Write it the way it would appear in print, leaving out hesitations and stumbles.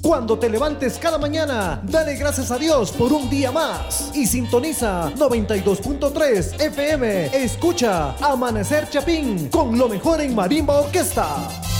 Cuando te levantes cada mañana, dale gracias a Dios por un día más. Y sintoniza 92.3 FM. Escucha Amanecer Chapín con lo mejor en Marimba Orquesta.